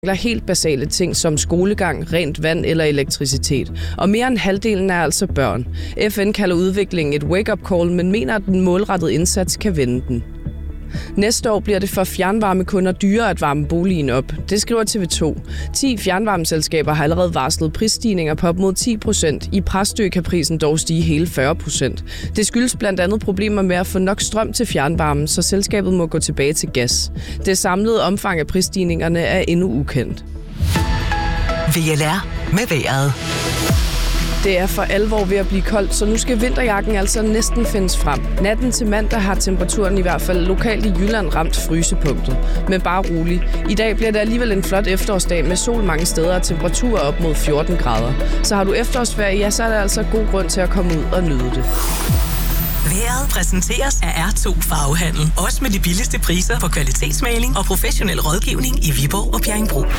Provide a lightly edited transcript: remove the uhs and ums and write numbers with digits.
helt basale ting som skolegang, rent vand eller elektricitet. Og mere end halvdelen er altså børn. FN kalder udviklingen et wake-up call, men mener, at den målrettede indsats kan vende den. Næste år bliver det for fjernvarmekunder dyrere at varme boligen op. Det skriver TV2. 10 fjernvarmeselskaber har allerede varslet prisstigninger på op mod 10%. I Præstø kan prisen dog stige hele 40%. Det skyldes blandt andet problemer med at få nok strøm til fjernvarmen, så selskabet må gå tilbage til gas. Det samlede omfang af prisstigningerne er endnu ukendt. VLR med vejret. Det er for alvor ved at blive koldt, så nu skal vinterjakken altså næsten findes frem. Natten til mandag har temperaturen i hvert fald lokalt i Jylland ramt frysepunktet. Men bare rolig. I dag bliver det alligevel en flot efterårsdag med sol mange steder og temperaturer op mod 14 grader. Så har du efterårsferie, ja, så er der altså god grund til at komme ud og nyde det. Vejret præsenteres af R2 Farvehandel. Også med de billigste priser på kvalitetsmaling og professionel rådgivning i Viborg og Bjerringbro.